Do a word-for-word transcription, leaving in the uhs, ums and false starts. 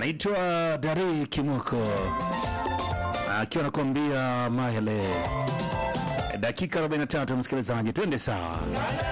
anaitwa Dari Kimoko akiwa anakuambia Mahele. Dakika arobaini na tatu msikilizaji, twende sawa.